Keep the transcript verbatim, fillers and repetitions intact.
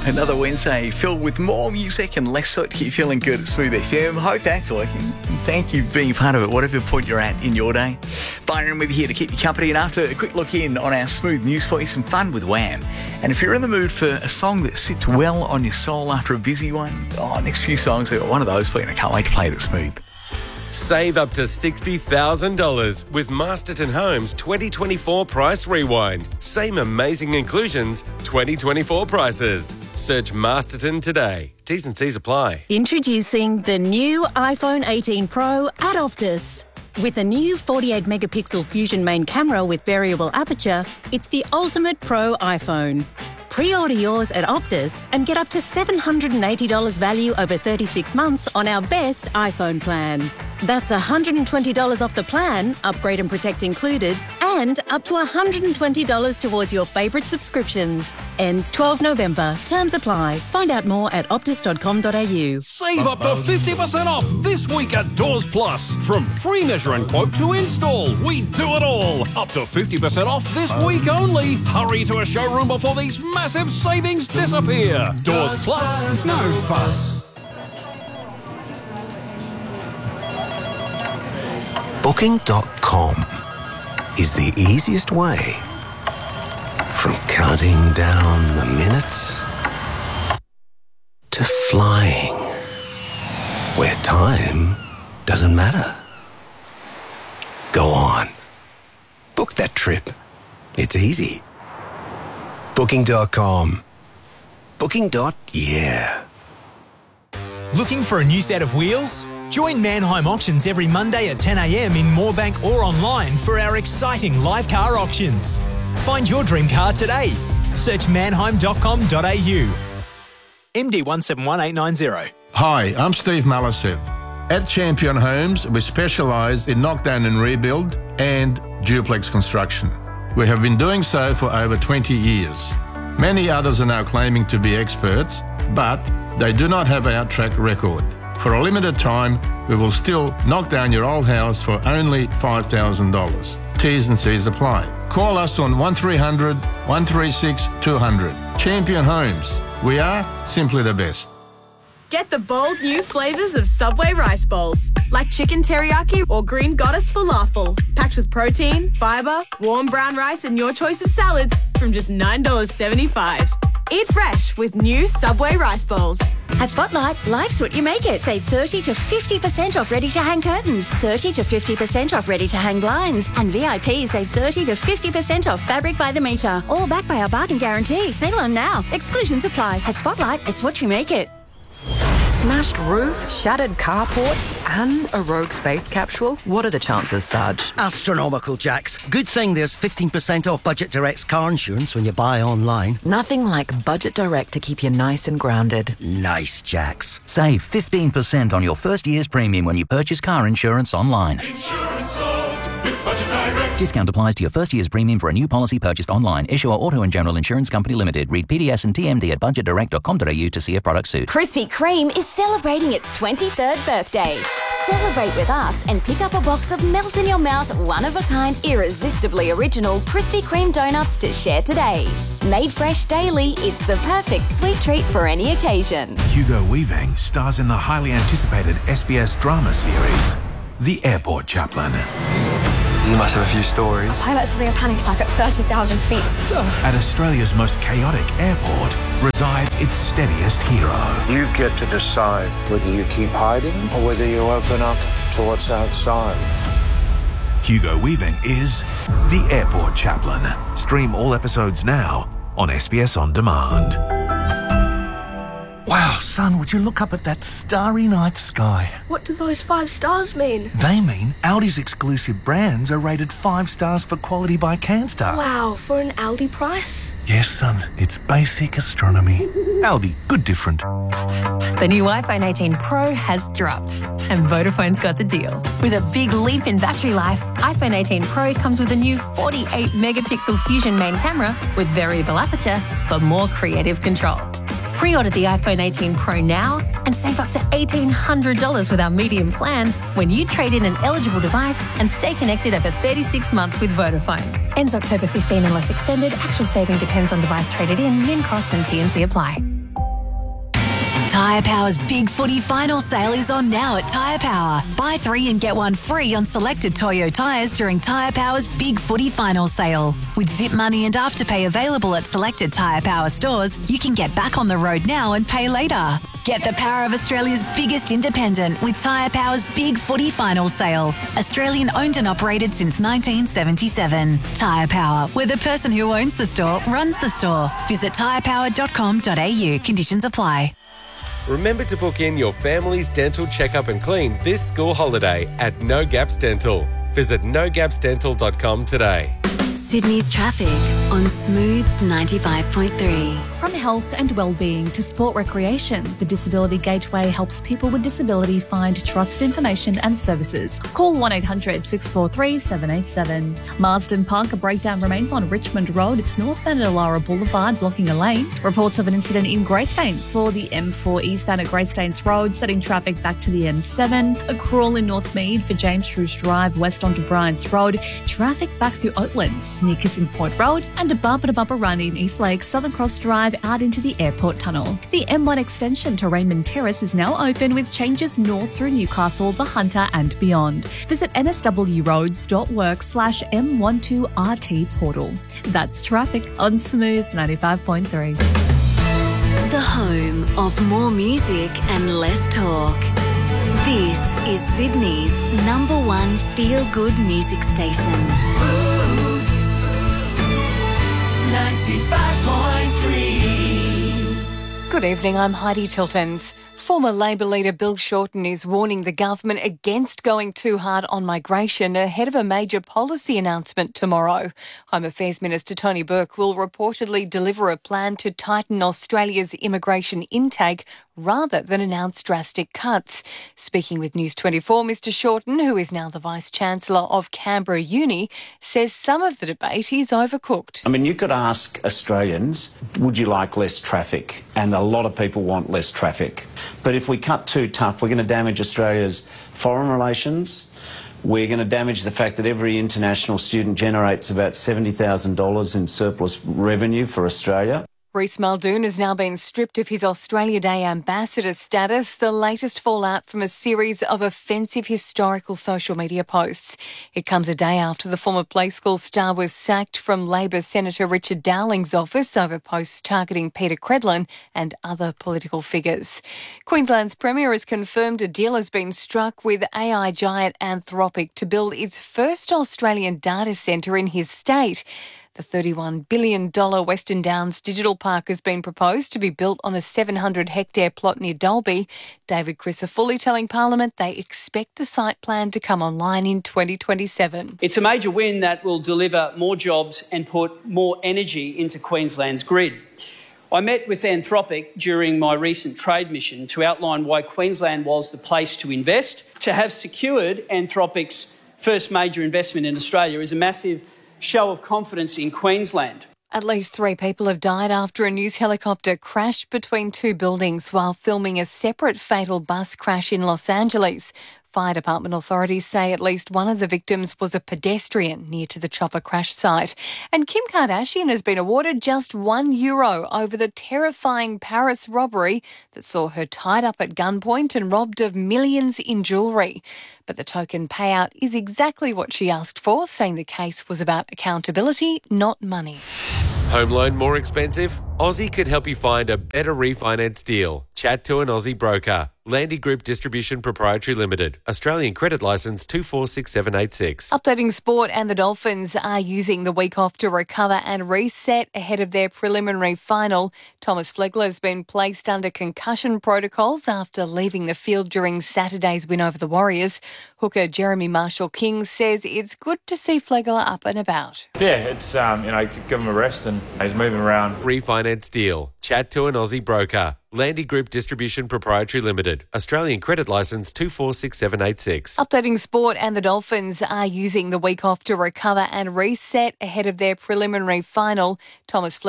Another Wednesday filled with more music and less so to keep you feeling good at Smooth F M. Hope that's working. Thank you for being part of it, whatever point you're at in your day. Byron with you here to keep you company. And after a quick look in on our Smooth news for you, some fun with Wham. And if you're in the mood for a song that sits well on your soul after a busy one, oh, next few songs, I've got one of those for you and I can't wait to play it at Smooth. Save up to sixty thousand dollars with Masterton Homes twenty twenty-four Price Rewind. Same amazing inclusions, twenty twenty-four prices. Search Masterton today. T's and C's apply. Introducing the new iPhone eighteen Pro at Optus. With a new forty-eight megapixel Fusion main camera with variable aperture, it's the ultimate Pro iPhone. Pre-order yours at Optus and get up to seven hundred eighty dollars value over thirty-six months on our best iPhone plan. That's one hundred twenty dollars off the plan, upgrade and protect included, and up to one hundred twenty dollars towards your favourite subscriptions. Ends twelfth November. Terms apply. Find out more at optus dot com dot a u. Save up to fifty percent off this week at Doors Plus. From free measure and quote to install, we do it all. Up to fifty percent off this week only. Hurry to a showroom before these massive savings disappear. Doors Plus, no fuss. Booking dot com is the easiest way from counting down the minutes to flying, where time doesn't matter. Go on. Book that trip. It's easy. Booking dot com. Booking. Yeah. Looking for a new set of wheels? Join Manheim Auctions every Monday at ten a m in Moorebank or online for our exciting live car auctions. Find your dream car today. Search manheim dot com dot a u. M D one seven one eight nine zero. Hi, I'm Steve Malisev. At Champion Homes, we specialise in knockdown and rebuild and duplex construction. We have been doing so for over twenty years. Many others are now claiming to be experts, but they do not have our track record. For a limited time, we will still knock down your old house for only five thousand dollars. T's and C's apply. Call us on one three hundred, one three six, two hundred. Champion Homes. We are simply the best. Get the bold new flavours of Subway rice bowls, like chicken teriyaki or green goddess falafel, packed with protein, fibre, warm brown rice and your choice of salads from just nine dollars seventy-five. Eat fresh with new Subway rice bowls. At Spotlight, life's what you make it. Save thirty to fifty percent off ready-to-hang curtains, thirty to fifty percent off ready-to-hang blinds, and V I P save thirty to fifty percent off fabric by the metre. All backed by our bargain guarantee. Sale on now. Exclusions apply. At Spotlight, it's what you make it. Smashed roof, shattered carport, and a rogue space capsule? What are the chances, Sarge? Astronomical, Jax. Good thing there's fifteen percent off Budget Direct's car insurance when you buy online. Nothing like Budget Direct to keep you nice and grounded. Nice, Jax. Save fifteen percent on your first year's premium when you purchase car insurance online. Insurance solved with Budget Direct. Discount applies to your first year's premium for a new policy purchased online. Issuer Auto and General Insurance Company Limited. Read P D S and T M D at budget direct dot com dot a u to see if product suit. Krispy Kreme is celebrating its twenty-third birthday. Celebrate with us and pick up a box of melt-in-your-mouth, one-of-a-kind, irresistibly original Krispy Kreme donuts to share today. Made fresh daily, it's the perfect sweet treat for any occasion. Hugo Weaving stars in the highly anticipated S B S drama series, The Airport Chaplain. You must have a few stories. A pilot's having a panic attack at thirty thousand feet. At Australia's most chaotic airport resides its steadiest hero. You get to decide whether you keep hiding or whether you open up to what's outside. Hugo Weaving is The Airport Chaplain. Stream all episodes now on S B S On Demand. Wow, son, would you look up at that starry night sky? What do those five stars mean? They mean Aldi's exclusive brands are rated five stars for quality by Canstar. Wow, for an Aldi price? Yes, son, it's basic astronomy. Aldi, good different. The new iPhone eighteen Pro has dropped, and Vodafone's got the deal. With a big leap in battery life, iPhone eighteen Pro comes with a new forty-eight megapixel Fusion main camera with variable aperture for more creative control. Pre-order the iPhone eighteen Pro now and save up to eighteen hundred dollars with our medium plan when you trade in an eligible device and stay connected over thirty-six months with Vodafone. Ends October fifteenth unless extended. Actual saving depends on device traded in, min cost and T and C apply. Tyre Power's Big Footy Final Sale is on now at Tyre Power. Buy three and get one free on selected Toyo tyres during Tyre Power's Big Footy Final Sale. With Zip Money and Afterpay available at selected Tyre Power stores, you can get back on the road now and pay later. Get the power of Australia's biggest independent with Tyre Power's Big Footy Final Sale. Australian owned and operated since nineteen seventy-seven. Tyre Power, where the person who owns the store runs the store. Visit tyre power dot com dot a u. Conditions apply. Remember to book in your family's dental checkup and clean this school holiday at No Gaps Dental. Visit no gaps dental dot com today. Sydney's traffic on Smooth ninety-five point three. From health and well-being to sport recreation, the Disability Gateway helps people with disability find trusted information and services. Call one eight hundred six four three seven eight seven. Marsden Park, a breakdown remains on Richmond Road. It's northbound at Alara Boulevard, blocking a lane. Reports of an incident in Greystanes for the M four eastbound at Greystanes Road, setting traffic back to the M seven. A crawl in Northmead for James Shrews Drive, west onto Bryants Road. Traffic back through Oatlands near Kissing Point Road, and a bumper-to-bumper run in East Lake, Southern Cross Drive out into the airport tunnel. The M one extension to Raymond Terrace is now open with changes north through Newcastle, the Hunter and beyond. Visit n s w roads dot work slash M twelve R T portal. That's traffic on Smooth ninety-five point three. The home of more music and less talk. This is Sydney's number one feel-good music station. Smooth ninety-five point three. Good evening, I'm Heidi Tiltons. Former Labor leader Bill Shorten is warning the government against going too hard on migration ahead of a major policy announcement tomorrow. Home Affairs Minister Tony Burke will reportedly deliver a plan to tighten Australia's immigration intake rather than announce drastic cuts. Speaking with News twenty-four, Mr Shorten, who is now the Vice-Chancellor of Canberra Uni, says some of the debate is overcooked. I mean, you could ask Australians, would you like less traffic? And a lot of people want less traffic. But if we cut too tough, we're going to damage Australia's foreign relations. We're going to damage the fact that every international student generates about seventy thousand dollars in surplus revenue for Australia. Rhys Muldoon has now been stripped of his Australia Day ambassador status, the latest fallout from a series of offensive historical social media posts. It comes a day after the former Play School star was sacked from Labor Senator Richard Dowling's office over posts targeting Peter Credlin and other political figures. Queensland's Premier has confirmed a deal has been struck with A I giant Anthropic to build its first Australian data centre in his state. The thirty-one billion dollars Western Downs Digital Park has been proposed to be built on a seven hundred hectare plot near Dalby. David Crisafulli telling Parliament they expect the site plan to come online in twenty twenty-seven. It's a major win that will deliver more jobs and put more energy into Queensland's grid. I met with Anthropic during my recent trade mission to outline why Queensland was the place to invest. To have secured Anthropic's first major investment in Australia is a massive show of confidence in Queensland. At least three people have died after a news helicopter crashed between two buildings while filming a separate fatal bus crash in Los Angeles. Fire department authorities say at least one of the victims was a pedestrian near to the chopper crash site. And Kim Kardashian has been awarded just one euro over the terrifying Paris robbery that saw her tied up at gunpoint and robbed of millions in jewellery. But the token payout is exactly what she asked for, saying the case was about accountability, not money. Home loan more expensive? Aussie could help you find a better refinance deal. Chat to an Aussie broker. Landy Group Distribution Proprietary Limited. Australian credit licence two four six seven eight six. Updating sport, and the Dolphins are using the week off to recover and reset ahead of their preliminary final. Thomas Flegler has been placed under concussion protocols after leaving the field during Saturday's win over the Warriors. Hooker Jeremy Marshall-King says it's good to see Flegler up and about. Yeah, it's, um, you know, give him a rest and he's moving around. Refinance deal. Chat to an Aussie broker. Landy Group Distribution Proprietary Limited. Australian credit licence two four six seven eight six. Updating sport, and the Dolphins are using the week off to recover and reset ahead of their preliminary final. Thomas Flegler